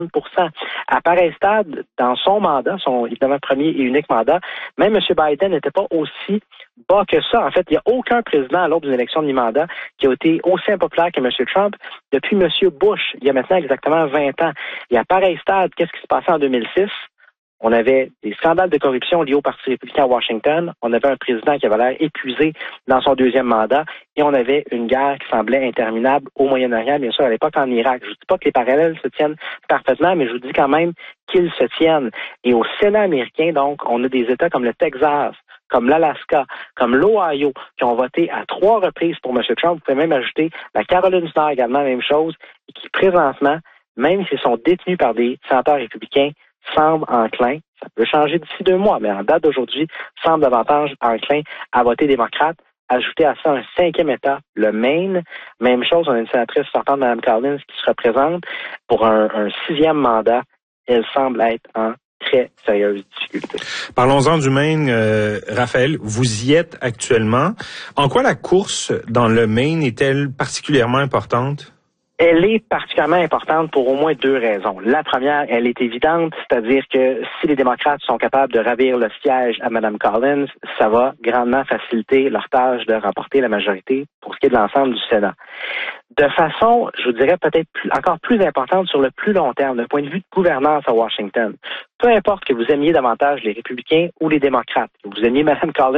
À pareil stade, dans son mandat, son évidemment premier et unique mandat, même M. Biden n'était pas aussi bas que ça. En fait, il n'y a aucun président à l'aube d'une élection de mi-mandat qui a été aussi impopulaire que M. Trump depuis M. Bush, il y a maintenant exactement 20 ans. Et à pareil stade, qu'est-ce qui se passait en 2006? On avait des scandales de corruption liés au Parti républicain à Washington. On avait un président qui avait l'air épuisé dans son deuxième mandat. Et on avait une guerre qui semblait interminable au Moyen-Orient, bien sûr, à l'époque en Irak. Je ne dis pas que les parallèles se tiennent parfaitement, mais je vous dis quand même qu'ils se tiennent. Et au Sénat américain, donc, on a des États comme le Texas, comme l'Alaska, comme l'Ohio, qui ont voté à 3 reprises pour M. Trump. Vous pouvez même ajouter la Caroline du Nord également, même chose, et qui présentement, même s'ils sont détenus par des sénateurs républicains, semble enclin, ça peut changer d'ici 2 mois, mais en date d'aujourd'hui, semble davantage enclin à voter démocrate. Ajouter à ça un 5e État, le Maine. Même chose, on a une sénatrice sortante, Mme Collins, qui se représente pour un 6e mandat. Elle semble être en très sérieuse difficulté. Parlons-en du Maine, Raphaël. Vous y êtes actuellement. En quoi la course dans le Maine est-elle particulièrement importante? Elle est particulièrement importante pour au moins 2 raisons. La première, elle est évidente, c'est-à-dire que si les démocrates sont capables de ravir le siège à Mme Collins, ça va grandement faciliter leur tâche de remporter la majorité pour ce qui est de l'ensemble du Sénat. De façon, je vous dirais peut-être encore plus importante sur le plus long terme, d'un point de vue de gouvernance à Washington. Peu importe que vous aimiez davantage les républicains ou les démocrates, que vous aimiez Mme Collins